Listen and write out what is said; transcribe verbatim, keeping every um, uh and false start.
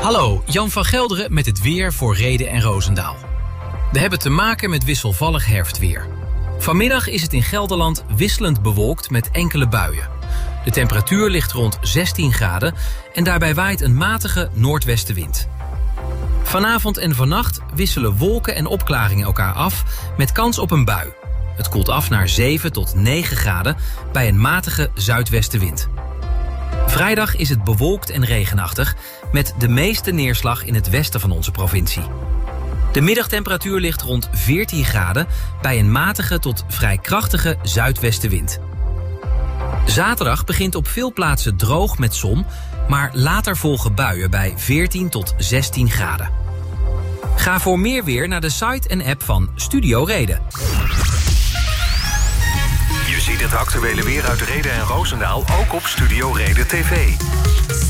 Hallo, Jan van Gelderen met het weer voor Rheden en Roosendaal. We hebben te maken met wisselvallig herfstweer. Vanmiddag is het in Gelderland wisselend bewolkt met enkele buien. De temperatuur ligt rond zestien graden en daarbij waait een matige noordwestenwind. Vanavond en vannacht wisselen wolken en opklaringen elkaar af met kans op een bui. Het koelt af naar zeven tot negen graden bij een matige zuidwestenwind. Vrijdag is het bewolkt en regenachtig met de meeste neerslag in het westen van onze provincie. De middagtemperatuur ligt rond veertien graden bij een matige tot vrij krachtige zuidwestenwind. Zaterdag begint op veel plaatsen droog met zon, maar later volgen buien bij veertien tot zestien graden. Ga voor meer weer naar de site en app van Studio Reden. Je ziet het actuele weer uit Rheden en Roosendaal ook op Studio Reden T V.